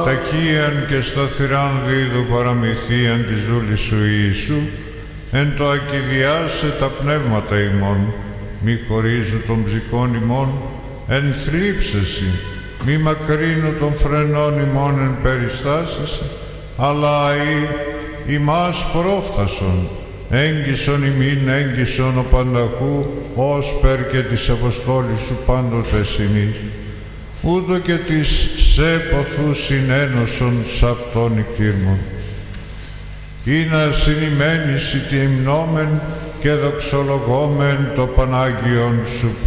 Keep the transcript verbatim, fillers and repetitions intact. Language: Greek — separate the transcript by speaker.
Speaker 1: αυτακίαν και σταθεράν δίδου παραμυθίαν της δούλης σου Ιησού, εν το ακηδιάσε τα πνεύματα ημών, μη χωρίζου των ψυχών ημών, εν θλίψεση, μη μακρύνου των φρενών ημών εν περιστάσεσαι, αλλά αεί ημάς πρόφθασον, έγκυσον ημίν έγκυσον ο πανταχού, ως περ και της Αποστόλης σου πάντοτε συνείς, ούτω και της σε ποθού συνένωσον σ' αυτόν οικύρμον. Ήνα συνημένης ητι υμνόμεν και δοξολογόμεν το Πανάγιον σου